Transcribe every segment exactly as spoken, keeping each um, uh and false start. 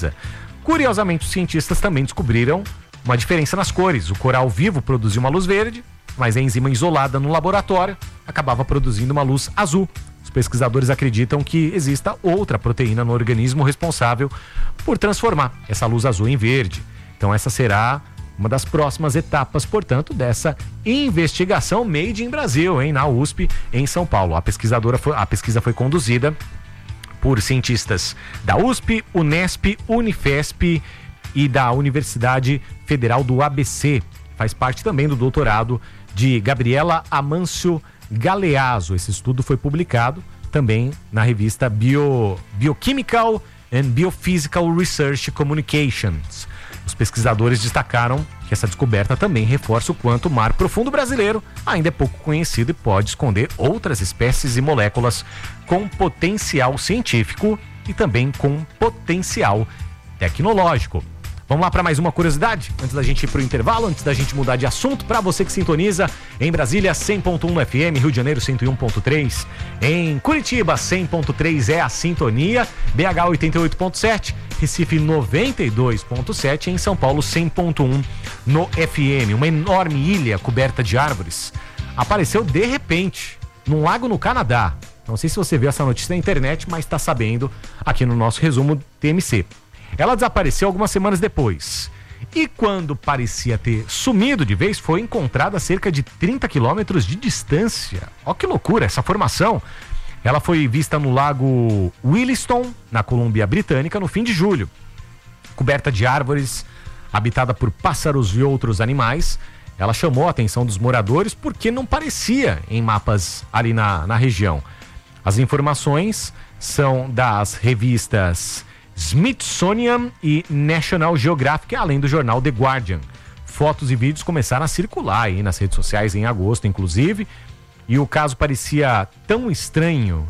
Curiosamente, os cientistas também descobriram uma diferença nas cores. O coral vivo produzia uma luz verde, mas a enzima isolada no laboratório acabava produzindo uma luz azul. Os pesquisadores acreditam que exista outra proteína no organismo responsável por transformar essa luz azul em verde. Então essa será uma das próximas etapas, portanto, dessa investigação made in Brasil, hein, na U S P, em São Paulo. A, pesquisadora foi, a pesquisa foi conduzida por cientistas da U S P, Unesp, Unifesp e da Universidade Federal do A B C. Faz parte também do doutorado de Gabriela Amâncio Galeazzo. Esse estudo foi publicado também na revista Bio, Biochemical and Biophysical Research Communications. Os pesquisadores destacaram que essa descoberta também reforça o quanto o mar profundo brasileiro ainda é pouco conhecido e pode esconder outras espécies e moléculas com potencial científico e também com potencial tecnológico. Vamos lá para mais uma curiosidade, antes da gente ir para o intervalo, antes da gente mudar de assunto, para você que sintoniza em Brasília cem ponto um F M, Rio de Janeiro cento e um ponto três, em Curitiba cem ponto três é a sintonia, B H oitenta e oito ponto sete, Recife noventa e dois ponto sete, em São Paulo cem ponto um no F M. Uma enorme ilha coberta de árvores apareceu de repente num lago no Canadá. Não sei se você viu essa notícia na internet, mas está sabendo aqui no nosso resumo T M C. Ela desapareceu algumas semanas depois. E quando parecia ter sumido de vez, foi encontrada a cerca de trinta quilômetros de distância. Olha que loucura essa formação. Ela foi vista no lago Williston, na Colômbia Britânica, no fim de julho. Coberta de árvores, habitada por pássaros e outros animais, ela chamou a atenção dos moradores porque não parecia em mapas ali na, na região. As informações são das revistas Smithsonian e National Geographic, além do jornal The Guardian. Fotos e vídeos começaram a circular aí nas redes sociais em agosto, inclusive, e o caso parecia tão estranho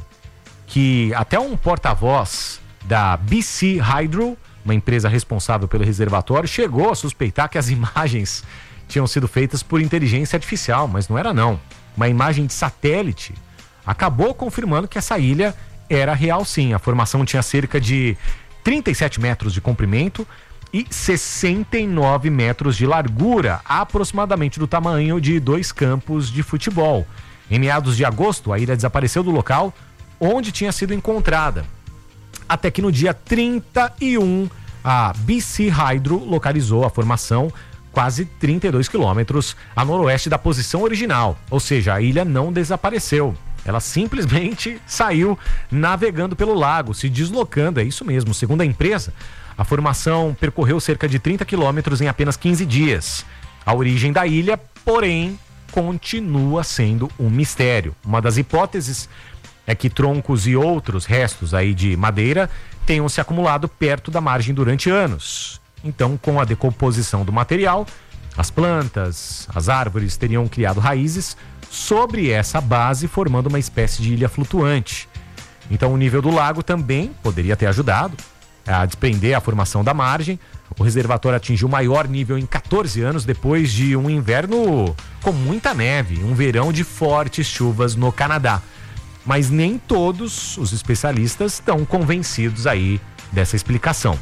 que até um porta-voz da B C Hydro, uma empresa responsável pelo reservatório, chegou a suspeitar que as imagens tinham sido feitas por inteligência artificial, mas não era não. Uma imagem de satélite acabou confirmando que essa ilha era real sim. A formação tinha cerca de trinta e sete metros de comprimento e sessenta e nove metros de largura, aproximadamente do tamanho de dois campos de futebol. Em meados de agosto, a ilha desapareceu do local onde tinha sido encontrada. Até que no dia trinta e um, a B C Hydro localizou a formação quase trinta e dois quilômetros a noroeste da posição original. Ou seja, a ilha não desapareceu. Ela simplesmente saiu navegando pelo lago, se deslocando, é isso mesmo. Segundo a empresa, a formação percorreu cerca de trinta quilômetros em apenas quinze dias. A origem da ilha, porém, continua sendo um mistério. Uma das hipóteses é que troncos e outros restos aí de madeira tenham se acumulado perto da margem durante anos. Então, com a decomposição do material, as plantas, as árvores teriam criado raízes sobre essa base, formando uma espécie de ilha flutuante. Então o nível do lago também poderia ter ajudado a desprender a formação da margem. O reservatório atingiu o maior nível em quatorze anos depois de um inverno com muita neve, um verão de fortes chuvas no Canadá. Mas nem todos os especialistas estão convencidos aí dessa explicação.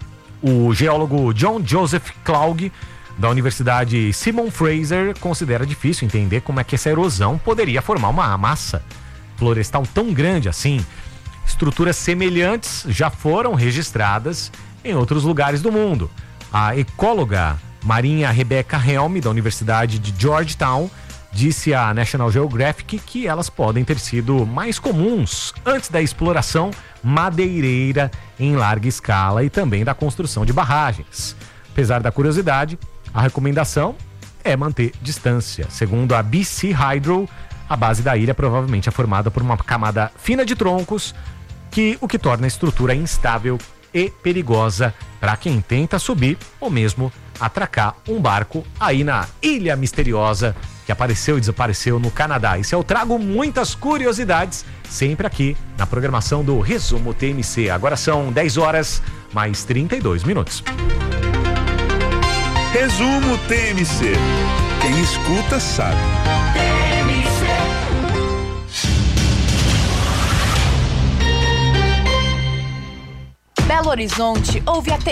O geólogo John Joseph Klaug, da Universidade Simon Fraser, considera difícil entender como é que essa erosão poderia formar uma massa florestal tão grande assim. Estruturas semelhantes já foram registradas em outros lugares do mundo. A ecóloga marinha Rebecca Helm, da Universidade de Georgetown, disse à National Geographic que elas podem ter sido mais comuns antes da exploração madeireira em larga escala e também da construção de barragens. Apesar da curiosidade, a recomendação é manter distância. Segundo a B C Hydro, a base da ilha provavelmente é formada por uma camada fina de troncos, que, o que torna a estrutura instável e perigosa para quem tenta subir ou mesmo atracar um barco aí na Ilha Misteriosa que apareceu e desapareceu no Canadá. Isso eu trago muitas curiosidades sempre aqui na programação do Resumo T M C. Agora são dez horas mais trinta e dois minutos. Resumo T M C. Quem escuta sabe. T M C. Belo Horizonte, houve a